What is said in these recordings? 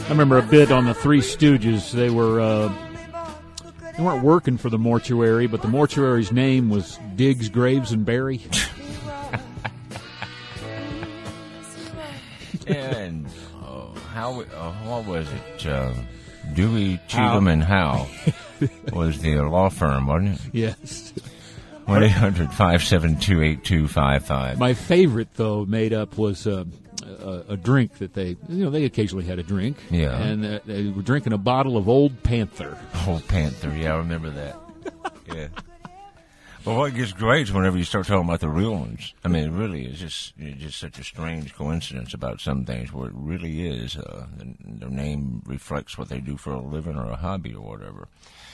I remember a bit on the Three Stooges. They weren't working for the mortuary, but the mortuary's name was Diggs, Graves, and Barry. And what was it? Dewey, Cheatham, and Howe was the law firm, wasn't it? Yes. 1-800-572-8255. My favorite, though, made up was a drink that they occasionally had a drink. Yeah. And they were drinking a bottle of Old Panther. Old Panther, yeah, I remember that. Yeah. Well, what gets great is whenever you start talking about the real ones. I mean, it really is just such a strange coincidence about some things where it really is. Their name reflects what they do for a living or a hobby or whatever.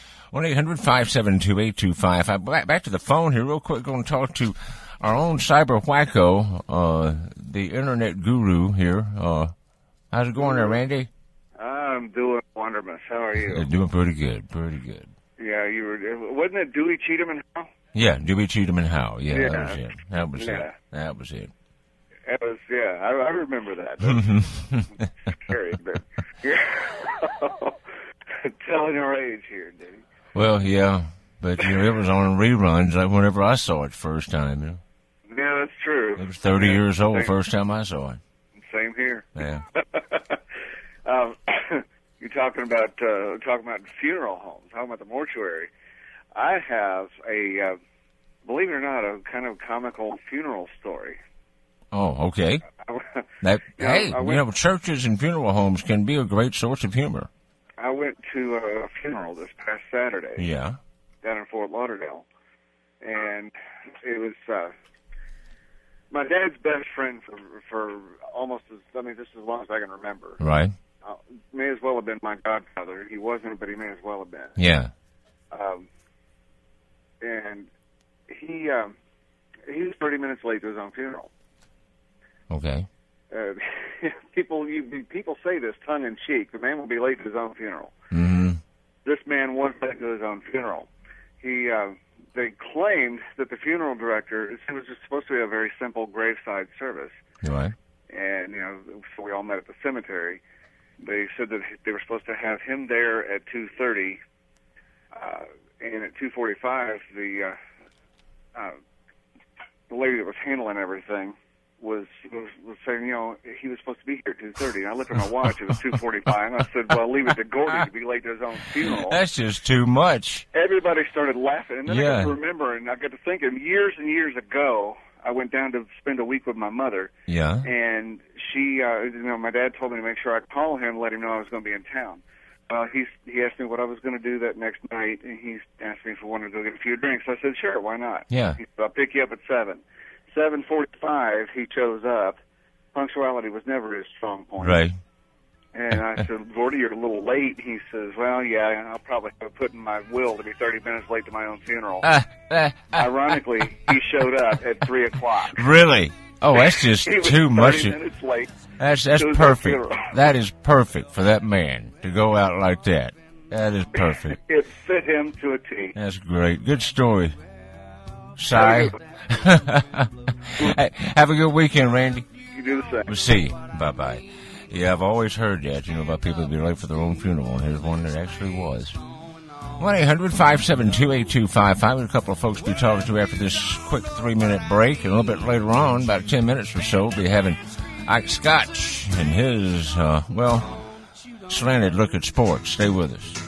1-800-572-8255. Back to the phone here real quick. Going to talk to our own cyber wacko, the internet guru here. How's it going there, Randy? I'm doing wonderful. How are you? Doing pretty good, pretty good. Yeah, you were. Wasn't it Dewey, Cheatham, and Howe? Yeah, Dewey, Cheatham, and Howe. Yeah, Yeah. that was it. That was Yeah. it. That was it. It was. Yeah, I remember that. That's scary, but yeah. Telling our age here, dude. Well, yeah, but it was on reruns like whenever I saw it first time. Yeah, that's true. It was 30 years old Same, first time I saw it. Same here. Yeah. You're talking about funeral homes, talking about the mortuary. I have a, believe it or not, a kind of comical funeral story. Oh, okay. Churches and funeral homes can be a great source of humor. I went to a funeral this past Saturday. Yeah. Down in Fort Lauderdale. And it was my dad's best friend for almost just as long as I can remember. Right. May as well have been my godfather. He wasn't, but he may as well have been. Yeah. And he was 30 minutes late to his own funeral. Okay. People say this tongue in cheek. The man will be late to his own funeral. Mm-hmm. This man was late to his own funeral. They claimed that the funeral director, it was just supposed to be a very simple graveside service. Right. And, so we all met at the cemetery. They said that they were supposed to have him there at 2:30, and at 2:45, the lady that was handling everything was saying, he was supposed to be here at 2:30. And I looked at my watch; it was 2:45, and I said, "Well, leave it to Gordy to be late to his own funeral." That's just too much. Everybody started laughing, and then I got to Yeah. remember, and I got to thinking, years and years ago, I went down to spend a week with my mother. Yeah. And she, my dad told me to make sure I call him, let him know I was going to be in town. He asked me what I was going to do that next night, and he asked me if I wanted to go get a few drinks. I said, sure, why not? Yeah. He said, I'll pick you up at 7. 7:45, he chose up. Punctuality was never his strong point. Right. And I said, Gordy, you're a little late. He says, well, yeah, I'll probably have put in my will to be 30 minutes late to my own funeral. Ironically, he showed up at 3 o'clock. Really? Oh, that's just He was too 30 much. minutes late. That's to his perfect. funeral. That is perfect for that man to go out like that. That is perfect. It fit him to a T. That's great. Good story. Cy. Hey, have a good weekend, Randy. You do the same. We'll see you. Bye-bye. Yeah, I've always heard that, about people that be late for their own funeral, and here's one that actually was. 1-800-572-8255. We have a couple of folks to be talking to after this quick 3-minute break, and a little bit later on, about 10 minutes or so, we'll be having Ike Scotch and his, slanted look at sports. Stay with us.